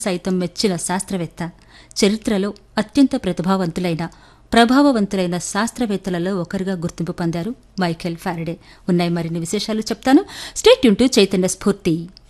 సైతం మెచ్చిన శాస్త్రవేత్త, చరిత్రలో అత్యంత ప్రభావవంతులైన శాస్త్రవేత్తలలో ఒకరుగా గుర్తింపు పొందారు మైఖేల్ ఫారడే. ఉన్నాయి మరిన్ని విశేషాలు చెప్తాను. స్టే ట్యూన్ టు చైతన్య స్ఫూర్తి.